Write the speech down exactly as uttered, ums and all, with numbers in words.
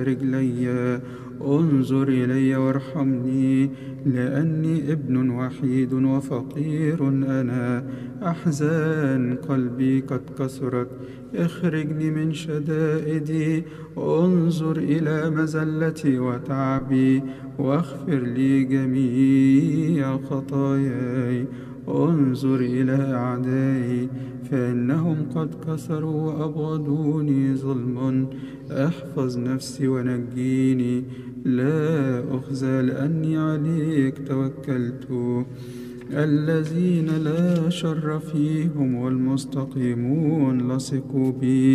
رجلي، انظر إلي وارحمني، لأني ابن وحيد وفقير أنا. أحزان قلبي قد كثرت، اخرجني من شدائدي. انظر إلى مذلتي وتعبي، واغفر لي جميع خطاياي. انظر إلى أعدائي، فإنهم قد كثروا وأبغضوني ظلما. احفظ نفسي ونجيني، لا أخزى لأني عليك توكلت. الذين لا شر فيهم والمستقيمون لصقوا بي.